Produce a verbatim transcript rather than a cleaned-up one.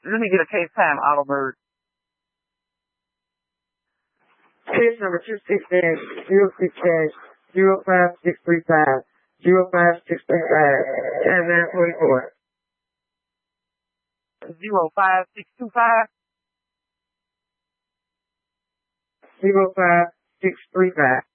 Let me get a case time, Autobird. Case number two six dash zero six dash zero five six three five zero five six three five and nine forty four. Zero five six two five. Zero five six three five.